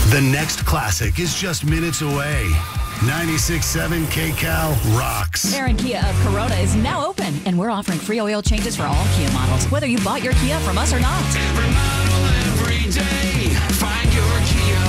The next classic is just minutes away. 96.7 KCAL rocks. Aaron Kia of Corona is now open, and we're offering free oil changes for all Kia models, whether you bought your Kia from us or not. Every model, every day. Find your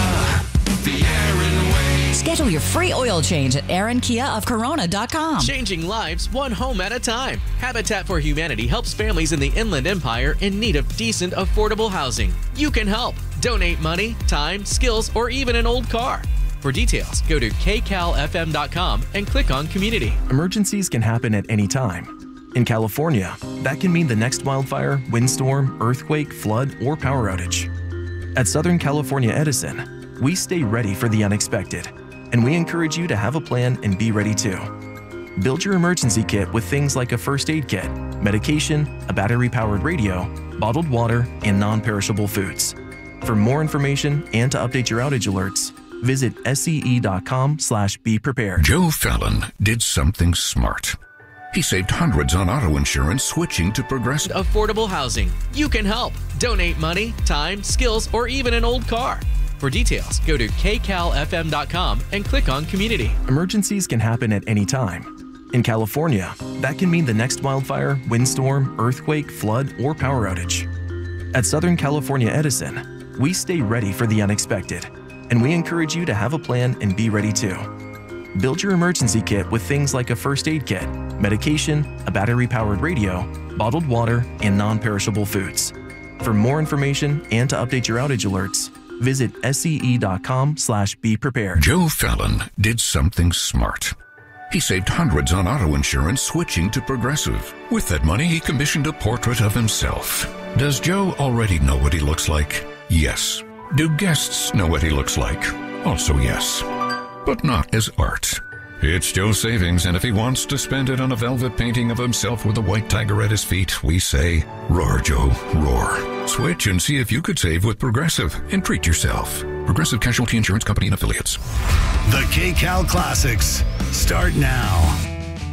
Kia the Aaron way. Schedule your free oil change at AaronKiaofCorona.com. Changing lives one home at a time. Habitat for Humanity helps families in the Inland Empire in need of decent, affordable housing. You can help. Donate money, time, skills, or even an old car. For details, go to kcalfm.com and click on Community. Emergencies can happen at any time. In California, that can mean the next wildfire, windstorm, earthquake, flood, or power outage. At Southern California Edison, we stay ready for the unexpected, and we encourage you to have a plan and be ready too. Build your emergency kit with things like a first aid kit, medication, a battery-powered radio, bottled water, and non-perishable foods. For more information and to update your outage alerts, visit scE.com/beprepared. Joe Fallon did something smart. He saved hundreds on auto insurance switching to Progressive. Affordable housing. You can help. Donate money, time, skills, or even an old car. For details, go to kcalfm.com and click on Community. Emergencies can happen at any time. In California, that can mean the next wildfire, windstorm, earthquake, flood, or power outage. At Southern California Edison, we stay ready for the unexpected, and we encourage you to have a plan and be ready too. Build your emergency kit with things like a first aid kit, medication, a battery-powered radio, bottled water, and non-perishable foods. For more information and to update your outage alerts, visit scE.com/beprepared. Joe Fallon did something smart. He saved hundreds on auto insurance switching to Progressive. With that money, he commissioned a portrait of himself. Does Joe already know what he looks like? Yes. Do guests know what he looks like? Also yes. But not as art. It's Joe's savings, and if he wants to spend it on a velvet painting of himself with a white tiger at his feet, we say, roar, Joe, roar. Switch and see if you could save with Progressive and treat yourself. Progressive Casualty Insurance Company and Affiliates. The KCAL Classics start now.